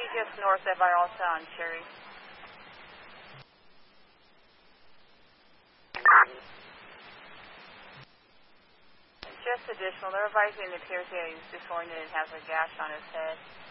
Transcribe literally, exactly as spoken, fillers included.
just north of our Alta on Cherry. Just additional, they're advising it appears that he's disoriented and has a gash on his head.